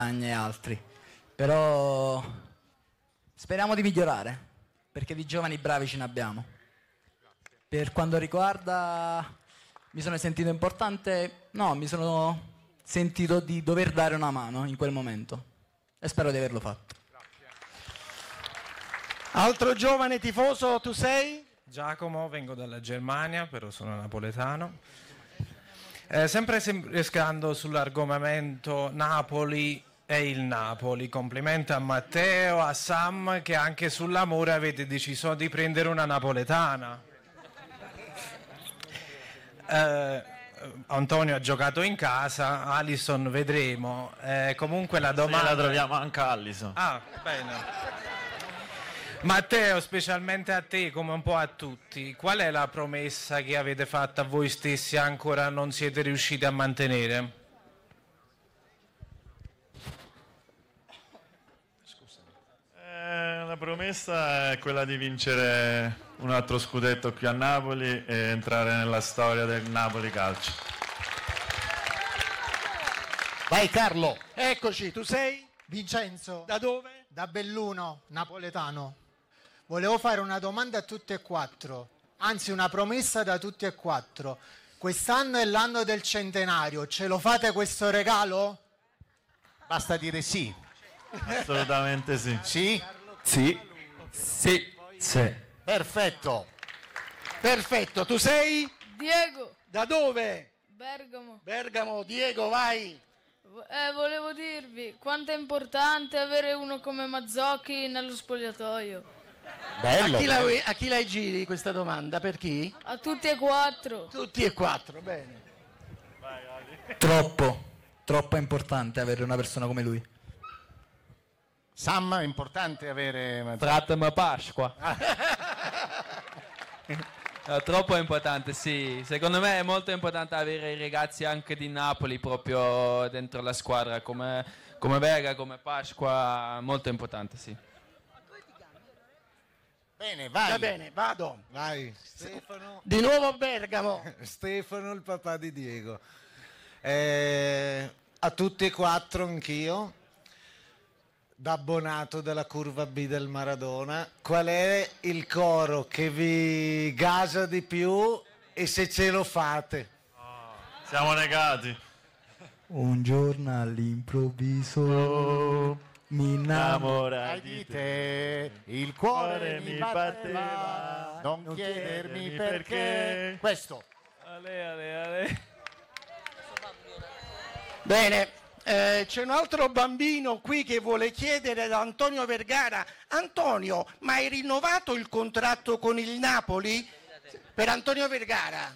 e altri. Però speriamo di migliorare, perché di giovani bravi ce ne abbiamo. Per quanto riguarda, mi sono sentito importante, no, mi sono sentito di dover dare una mano in quel momento e spero di averlo fatto. Altro giovane tifoso, tu sei? Giacomo, vengo dalla Germania, però sono napoletano. Sempre restando sull'argomento Napoli e il Napoli, complimenti a Matteo, a Sam, che anche sull'amore avete deciso di prendere una napoletana. Antonio ha giocato in casa, Alisson vedremo. Comunque la domanda... Sì, la troviamo anche Alisson. Ah, bene. Matteo, specialmente a te, come un po' a tutti, qual è la promessa che avete fatto a voi stessi e ancora non siete riusciti a mantenere? La promessa è quella di vincere un altro scudetto qui a Napoli e entrare nella storia del Napoli Calcio. Vai Carlo. Eccoci, tu sei? Vincenzo, Da dove? da Belluno, napoletano. Volevo fare una domanda a tutti e quattro, anzi una promessa da tutti e quattro. Quest'anno è l'anno del centenario, ce lo fate questo regalo? Basta dire sì. Assolutamente sì. Sì? Sì. Sì. Sì. Perfetto. Perfetto, tu sei? Diego, Da dove? Bergamo. Bergamo, Diego, vai. Volevo dirvi quanto è importante avere uno come Mazzocchi nello spogliatoio. Bello. A chi la giri questa domanda? Per chi? A tutti e quattro. Tutti e quattro, bene. Troppo importante avere una persona come lui. Sam, è importante avere... Frattem Pasqua. Troppo importante, sì. Secondo me è molto importante avere i ragazzi anche di Napoli proprio dentro la squadra, come Vega, come Pasqua, molto importante, sì. Bene, vai. Va bene, vado. Vai, Stefano. Di nuovo Bergamo. Stefano, il papà di Diego. A tutti e quattro anch'io, da abbonato della curva B del Maradona. Qual è il coro che vi gasa di più e se ce lo fate? Siamo negati. Un giorno all'improvviso mi Innamora Di te, il cuore mi batteva, non chiedermi perché. Questo. Ale. Bene, c'è un altro bambino qui che vuole chiedere ad Antonio Vergara. Antonio, ma hai rinnovato il contratto con il Napoli? Per Antonio Vergara.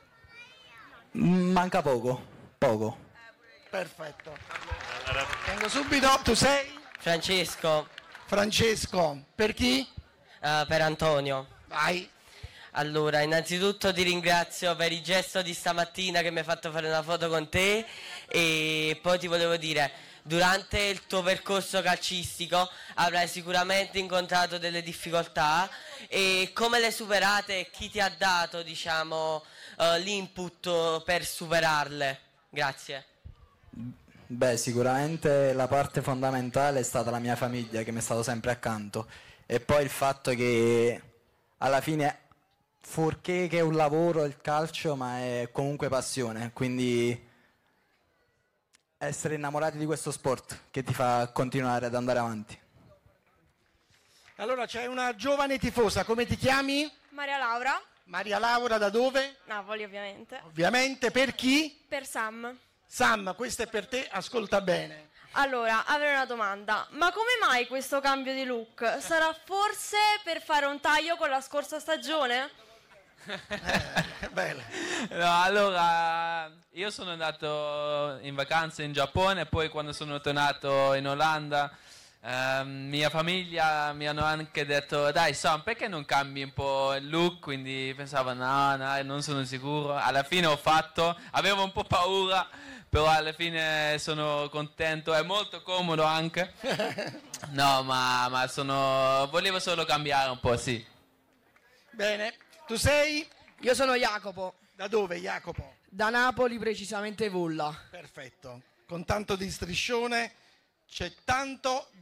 manca poco. Perfetto. Vengo subito, tu sei? Francesco, Francesco, per chi? per Antonio. Vai. Allora, innanzitutto ti ringrazio per il gesto di stamattina che mi hai fatto fare una foto con te e poi ti volevo dire, durante il tuo percorso calcistico avrai sicuramente incontrato delle difficoltà e come le superate e chi ti ha dato, diciamo, l'input per superarle? Grazie. Beh, sicuramente la parte fondamentale è stata la mia famiglia che mi è stato sempre accanto e poi il fatto che alla fine, fuorché che è un lavoro il calcio, ma è comunque passione, quindi essere innamorati di questo sport che ti fa continuare ad andare avanti. Allora c'è una giovane tifosa, come ti chiami? Maria Laura, Maria Laura, da dove? Napoli ovviamente. Ovviamente, per chi? Per Sam. Sam, questo è per te, ascolta bene. Allora, avrei una domanda. Ma come mai questo cambio di look? Sarà forse per fare un taglio con la scorsa stagione? Bella. No, allora, io sono andato in vacanza in Giappone e poi quando sono tornato in Olanda, mia famiglia mi hanno anche detto, dai Sam, perché non cambi un po' il look? Quindi pensavo, no, non sono sicuro. Alla fine ho fatto, avevo un po' paura, però alla fine sono contento, è molto comodo anche. No, ma volevo solo cambiare un po', sì. Bene, tu sei? Io sono Jacopo, Da dove, Jacopo? da Napoli, precisamente Volla. Perfetto, con tanto di striscione. c'è tanto